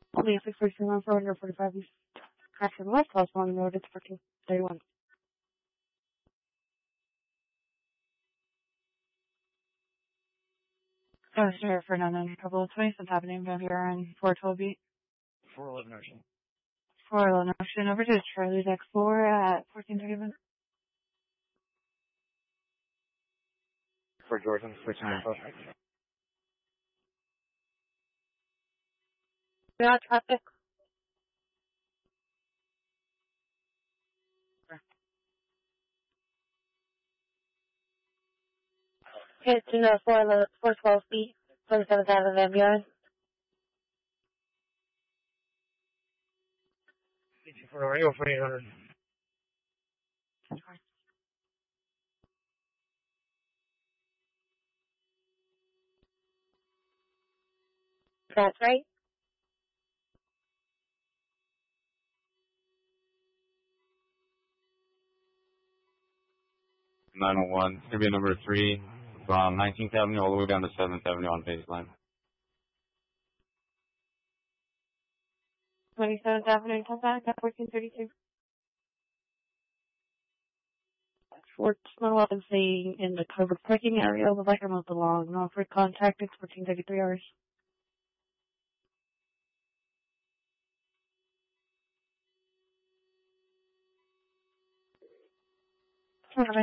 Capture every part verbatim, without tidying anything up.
Only a six forty-two one four hundred forty-five East Crackson West, House Long Road, it's fourteen thirty-one. Oh, sir, Fernando, a couple of twenty, what's happening over here on four twelve beat? four eleven Ocean. four eleven Ocean, over to Charlie's X four at fourteen thirty-one. For Jordan, switching info. Yeah, traffic. It's in the four twelve feet, twenty-seventh Avenue, Van Buren. For Oreo for eight hundred. That's right. nine oh one, it's going to be number three, from nineteenth Avenue all the way down to seventh Avenue on baseline. twenty-seventh Avenue, come back at fourteen thirty-two. Fort Snow is the, in the covered parking area, the light remote along, not for contact, it's fourteen thirty-three hours. Okay.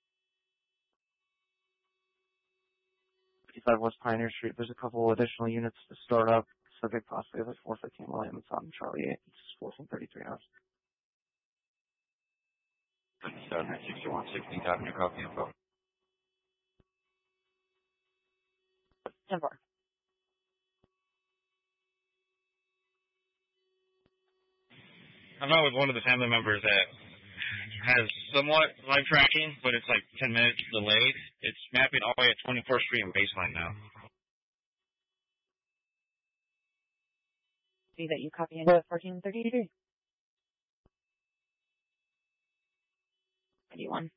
fifty-five West Pioneer Street, there's a couple additional units to start up, subject possibly like four fifteen Williams on Charlie eight, it's fourteen thirty-three hours. thirty-seven sixty-one, sixteenth Avenue, copy info. ten four. I'm out with one of the family members that has somewhat live tracking, but it's like ten minutes delayed. It's mapping all the way at twenty-fourth Street and baseline now. See that you copy into fourteen thirty-three. thirty-one.